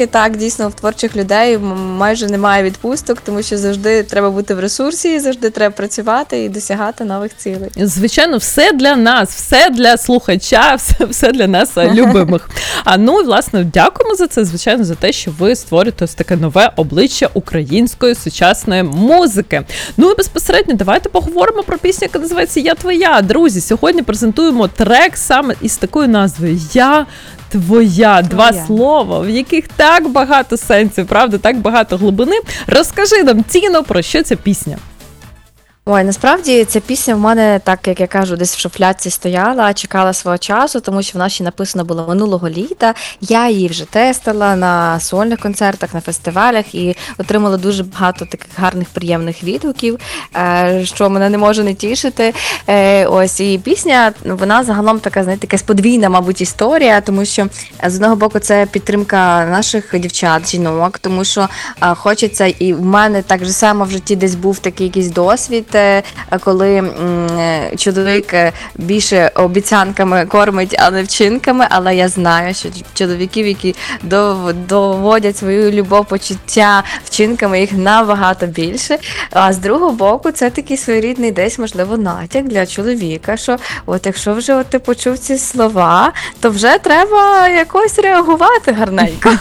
роки, так, дійсно, в творчих людей майже немає відпусток, тому що завжди треба бути в ресурсі, завжди треба працювати і досягати нових цілей. Звичайно, все для нас, все для слухача, все для нас любимих. Ну і, власне, дякуємо за це, звичайно, за те, що ви створюєте ось таке нове обличчя української сучасної музики. Ну і безпосередньо давайте поговоримо про пісню, яка називається «Я твоя». Друзі, сьогодні презентуємо трек саме із такою назвою «Я твоя». Два слова, в яких так багато сенсів, правда, так багато глибини. Розкажи нам, Тіно, про що ця пісня? Ой, насправді ця пісня в мене, так як я кажу, десь в шуфлядці стояла, чекала свого часу, тому що вона ще написана була минулого літа. Я її вже тестила на сольних концертах, на фестивалях і отримала дуже багато таких гарних, приємних відгуків, що мене не може не тішити. Ось, і пісня, вона загалом така, знаєте, якась подвійна, мабуть, історія, тому що з одного боку це підтримка наших дівчат, жінок, тому що хочеться, і в мене так же само в житті десь був такий якийсь досвід, коли чоловік більше обіцянками кормить, а не вчинками, але я знаю, що чоловіків, які доводять свою любов, почуття вчинками, їх набагато більше. А з другого боку, це такий своєрідний десь, можливо, натяк для чоловіка, що от якщо вже от ти почув ці слова, то вже треба якось реагувати гарненько.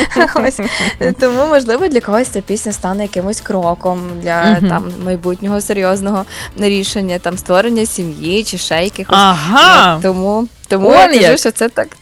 Тому, можливо, для когось ця пісня стане якимось кроком для там майбутнього серйозного рішення, там створення сім'ї чи ще якихось. Ага. Тому я кажу, що це так.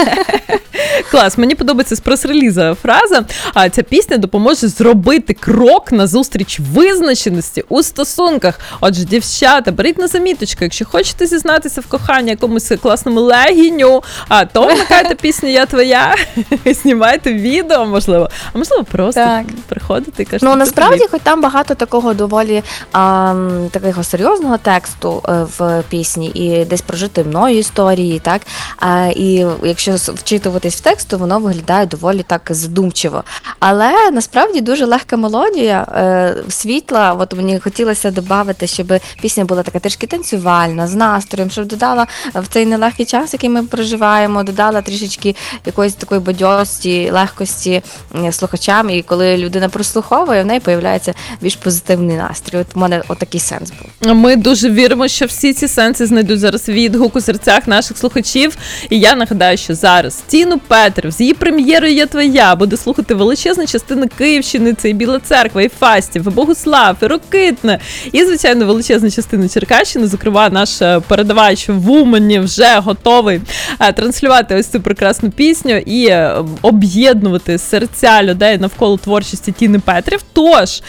Клас, мені подобається з прес-реліза фраза, а ця пісня допоможе зробити крок назустріч визначеності у стосунках. Отже, дівчата, беріть на заміточку, якщо хочете зізнатися в коханні якомусь класному легіню, то вмикайте пісню «Я твоя», знімайте відео, можливо, а можливо просто приходите і кажете. Ну, насправді, хоч там багато такого доволі такого серйозного тексту в пісні і десь прожити мною історії, так, і якщо вчитуватись в текст, то воно виглядає доволі так задумчиво. Але насправді дуже легка мелодія, світла. От мені хотілося додати, щоб пісня була така трішки танцювальна, з настроєм, щоб додала в цей нелегкий час, який ми проживаємо, додала трішечки якоїсь такої бадьорості, легкості слухачам. І коли людина прослуховує, в неї появляється більш позитивний настрій. От у мене отакий сенс був. Ми дуже віримо, що всі ці сенси знайдуть зараз відгук у серцях наших слухачів. І я нагадаю, що зараз Тіну Петрів з її прем'єрою «Я твоя» буде слухати величезна частина Київщини, це і Біла Церква, і Фастів, і Богуслав, і Рокитне, і, звичайно, величезна частина Черкащини. Зокрема, наш передавач в Умані вже готовий транслювати ось цю прекрасну пісню і об'єднувати серця людей навколо творчості Тіни Петрів. Тож,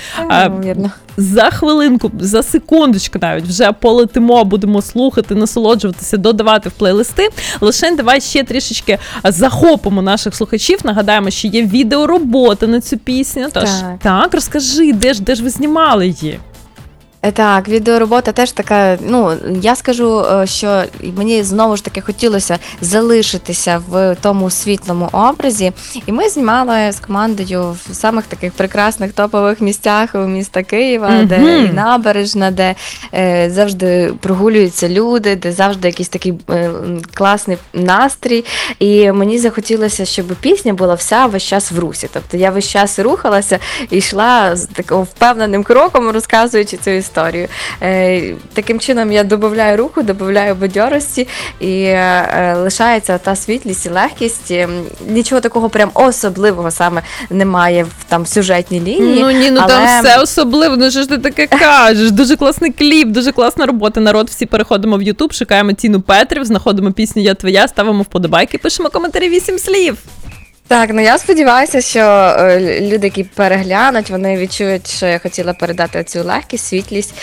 за хвилинку, за секундочку навіть вже полетимо, будемо слухати, насолоджуватися, додавати в плейлисти. Лише давай ще трішечки захопимо наших слухачів. Нагадаємо, що є відеоробота на цю пісню. Тож, так, розкажи, де ж ви знімали її? Так, відеоробота теж така, я скажу, що мені знову ж таки хотілося залишитися в тому світлому образі, і ми знімали з командою в самих таких прекрасних топових місцях у міста Києва, де і набережна, де завжди прогулюються люди, де завжди якийсь такий класний настрій, і мені захотілося, щоб пісня була весь час в русі, тобто я весь час рухалася і йшла з таким впевненим кроком, розказуючи цю історію. Таким чином я додаю руху, додаю бадьорості і лишається та світлість і легкість. Нічого такого прям особливого саме немає в сюжетній лінії. Але... там все особливо, ну що ж ти таке кажеш? Дуже класний кліп, дуже класна робота. Народ, всі переходимо в YouTube, шукаємо Тіну Петрів, знаходимо пісню «Я твоя», ставимо вподобайки, пишемо коментарі 8 слів. Так, я сподіваюся, що люди, які переглянуть, вони відчують, що я хотіла передати цю легкість, світлість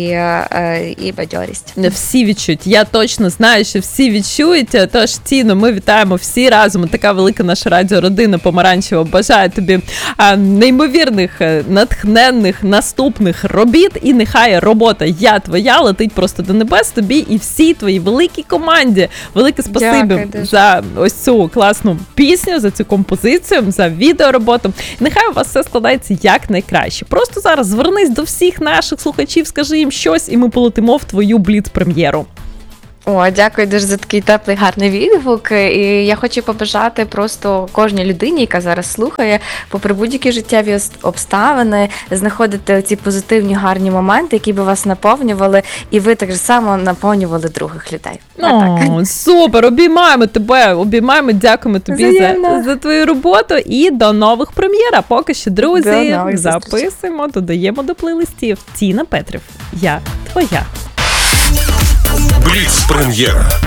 і бадьорість. Всі відчують. Я точно знаю, що всі відчують. Тож, Тіно, ми вітаємо всі разом. Така велика наша радіородина помаранчева. Бажаю тобі неймовірних, натхненних, наступних робіт. І нехай робота «Я твоя» летить просто до небес тобі і всій твоїй великій команді. Велике спасибі за ось цю класну пісню, за цю композицію, за відеороботу. Нехай у вас все складається як найкраще. Просто зараз звернись до всіх наших слухачів, скажи їм щось, і ми полетимо в твою бліц-прем'єру. О, дякую дуже за такий теплий, гарний відгук. І я хочу побажати просто кожній людині, яка зараз слухає, попри будь-які життєві обставини, знаходити ці позитивні, гарні моменти, які би вас наповнювали, і ви так же само наповнювали других людей. О, супер, обіймаємо тебе, дякуємо тобі Взаємно. за твою роботу і до нових прем'єр. А поки що, До друзі, нових зустрічей. записуємо, додаємо до плейлистів. Тіна Петрів, я твоя. Бліц-прем'єра.